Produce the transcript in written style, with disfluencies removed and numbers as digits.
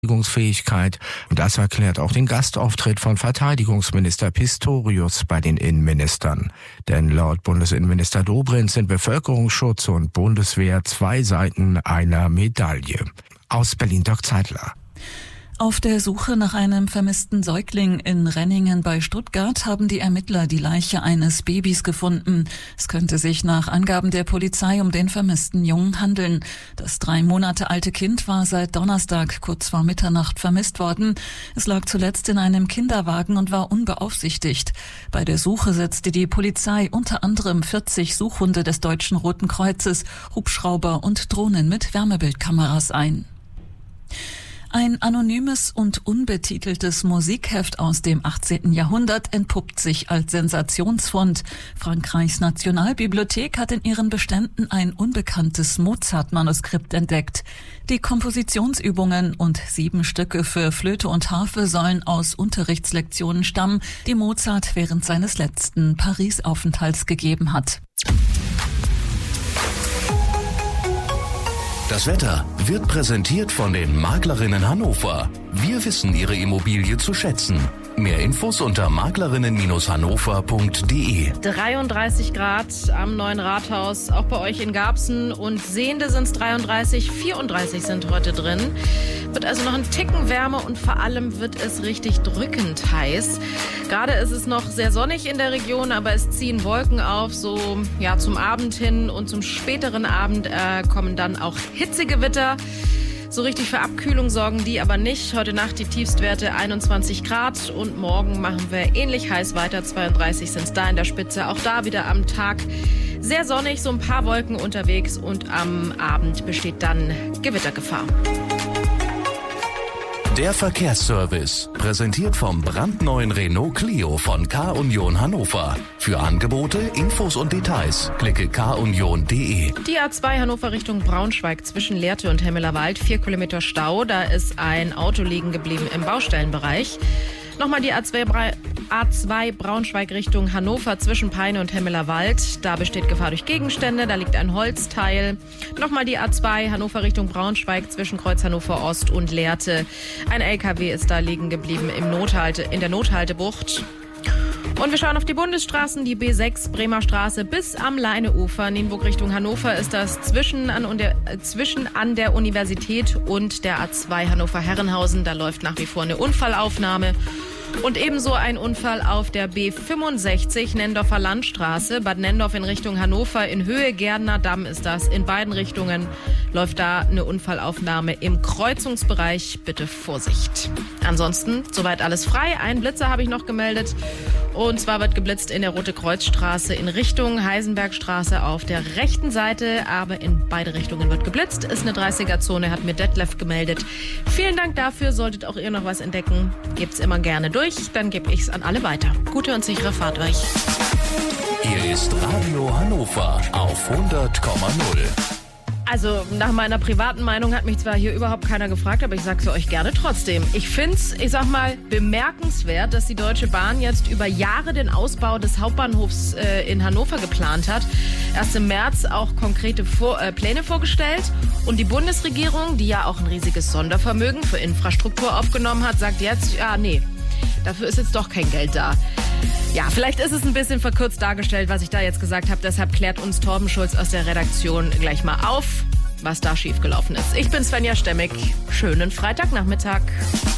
Verteidigungsfähigkeit. Das erklärt auch den Gastauftritt von Verteidigungsminister Pistorius bei den Innenministern. Denn laut Bundesinnenminister Dobrindt sind Bevölkerungsschutz und Bundeswehr zwei Seiten einer Medaille. Aus Berlin Dirk Zeitler. Auf der Suche nach einem vermissten Säugling in Renningen bei Stuttgart haben die Ermittler die Leiche eines Babys gefunden. Es könnte sich nach Angaben der Polizei um den vermissten Jungen handeln. Das 3 Monate alte Kind war seit Donnerstag kurz vor Mitternacht vermisst worden. Es lag zuletzt in einem Kinderwagen und war unbeaufsichtigt. Bei der Suche setzte die Polizei unter anderem 40 Suchhunde des Deutschen Roten Kreuzes, Hubschrauber und Drohnen mit Wärmebildkameras ein. Ein anonymes und unbetiteltes Musikheft aus dem 18. Jahrhundert entpuppt sich als Sensationsfund. Frankreichs Nationalbibliothek hat in ihren Beständen ein unbekanntes Mozart-Manuskript entdeckt. Die Kompositionsübungen und 7 Stücke für Flöte und Harfe sollen aus Unterrichtslektionen stammen, die Mozart während seines letzten Paris-Aufenthalts gegeben hat. Das Wetter wird präsentiert von den Maklerinnen Hannover. Wir wissen Ihre Immobilie zu schätzen. Mehr Infos unter maklerinnen-hannover.de. 33 Grad am Neuen Rathaus, auch bei euch in Garbsen. Und Sehende sind es 33, 34 sind heute drin. Wird also noch ein Ticken wärmer und vor allem wird es richtig drückend heiß. Gerade ist es noch sehr sonnig in der Region, aber es ziehen Wolken auf, so ja zum Abend hin und zum späteren Abend kommen dann auch Hitzegewitter. So richtig für Abkühlung sorgen die aber nicht. Heute Nacht die Tiefstwerte 21 Grad und morgen machen wir ähnlich heiß weiter. 32 sind es da in der Spitze. Auch da wieder am Tag sehr sonnig, so ein paar Wolken unterwegs und am Abend besteht dann Gewittergefahr. Der Verkehrsservice, präsentiert vom brandneuen Renault Clio von K-Union Hannover. Für Angebote, Infos und Details klicke kunion.de. Die A2 Hannover Richtung Braunschweig zwischen Lehrte und Hemmelerwald, 4 Kilometer Stau. Da ist ein Auto liegen geblieben im Baustellenbereich. Nochmal die A2 Braunschweig Richtung Hannover zwischen Peine und Hemmelerwald. Da besteht Gefahr durch Gegenstände, da liegt ein Holzteil. Nochmal die A2 Hannover Richtung Braunschweig zwischen Kreuz Hannover Ost und Lehrte. Ein LKW ist da liegen geblieben in der Nothaltebucht. Und wir schauen auf die Bundesstraßen, die B6 Bremer Straße bis am Leineufer. Nienburg Richtung Hannover ist das zwischen an der Universität und der A2 Hannover-Herrenhausen. Da läuft nach wie vor eine Unfallaufnahme. Und ebenso ein Unfall auf der B65 Nendorfer Landstraße, Bad Nendorf in Richtung Hannover, in Höhe Gärtner Damm ist das. In beiden Richtungen läuft da eine Unfallaufnahme im Kreuzungsbereich. Bitte Vorsicht. Ansonsten soweit alles frei. Einen Blitzer habe ich noch gemeldet. Und zwar wird geblitzt in der Rote Kreuzstraße in Richtung Heisenbergstraße auf der rechten Seite. Aber in beide Richtungen wird geblitzt. Ist eine 30er-Zone, hat mir Detlef gemeldet. Vielen Dank dafür. Solltet auch ihr noch was entdecken, gebt's immer gerne durch. Dann gebe ich es an alle weiter. Gute und sichere Fahrt euch. Hier ist Radio Hannover auf 100,0. Also nach meiner privaten Meinung hat mich zwar hier überhaupt keiner gefragt, aber ich sag's euch gerne trotzdem. Ich find's, bemerkenswert, dass die Deutsche Bahn jetzt über Jahre den Ausbau des Hauptbahnhofs in Hannover geplant hat. Erst im März auch konkrete Pläne vorgestellt. Und die Bundesregierung, die ja auch ein riesiges Sondervermögen für Infrastruktur aufgenommen hat, sagt jetzt, ja, nee, dafür ist jetzt doch kein Geld da. Ja, vielleicht ist es ein bisschen verkürzt dargestellt, was ich da jetzt gesagt habe. Deshalb klärt uns Torben Schulz aus der Redaktion gleich mal auf, was da schiefgelaufen ist. Ich bin Svenja Stemmig. Schönen Freitagnachmittag.